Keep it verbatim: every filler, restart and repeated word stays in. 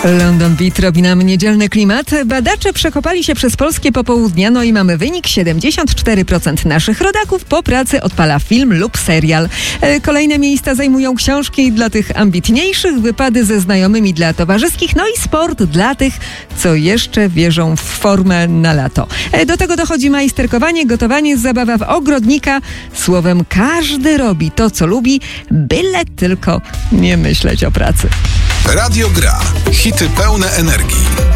London Beat robi nam niedzielny klimat. Badacze przekopali się przez polskie popołudnia, no i mamy wynik. siedemdziesiąt cztery procent naszych rodaków po pracy odpala film lub serial. Kolejne miejsca zajmują książki dla tych ambitniejszych, wypady ze znajomymi dla towarzyskich, no i sport dla tych, co jeszcze wierzą w formę na lato. Do tego dochodzi majsterkowanie, gotowanie, zabawa w ogrodnika. Słowem, każdy robi to, co lubi, byle tylko nie myśleć o pracy. Radio Gra. Hity pełne energii.